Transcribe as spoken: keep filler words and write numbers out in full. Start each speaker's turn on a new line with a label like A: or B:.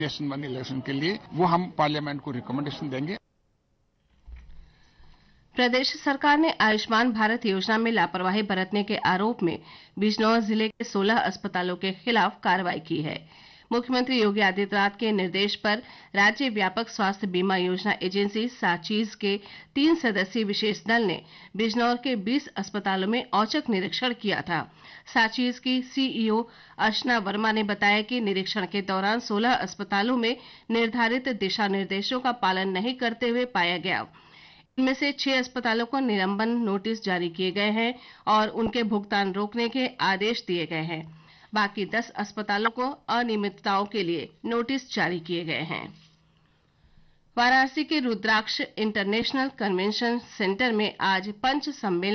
A: One election के लिए वो हम पार्लियामेंट को रिकमेंडेशन देंगे।
B: प्रदेश सरकार ने आयुष्मान भारत योजना में लापरवाही बरतने के आरोप में बिजनौर जिले के सोलह अस्पतालों के खिलाफ कार्रवाई की है। मुख्यमंत्री योगी आदित्यनाथ के निर्देश पर राज्य व्यापक स्वास्थ्य बीमा योजना एजेंसी साचीज के तीन सदस्यीय विशेष दल ने बिजनौर के बीस अस्पतालों में औचक निरीक्षण किया था। साचीज की सीईओ अर्चना वर्मा ने बताया कि निरीक्षण के दौरान सोलह अस्पतालों में निर्धारित दिशा निर्देशों का पालन नहीं करते हुए पाया गया। इनमें से छह अस्पतालों को निलंबन नोटिस जारी किए गए हैं और उनके भुगतान रोकने के आदेश दिए गए हैं। बाकी दस अस्पतालों को अनियमितताओं के लिए नोटिस जारी किए गए हैं। वाराणसी के रुद्राक्ष इंटरनेशनल कन्वेंशन सेंटर में आज पंच सम्मेलन